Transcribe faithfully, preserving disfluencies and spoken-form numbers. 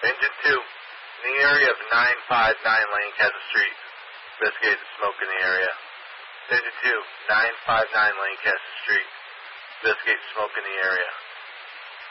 Engine two, in the area of nine five nine Lancaster Street. Investigated smoke in the area. Engine two, nine five nine Lancaster Street. Investigate smoke in the area.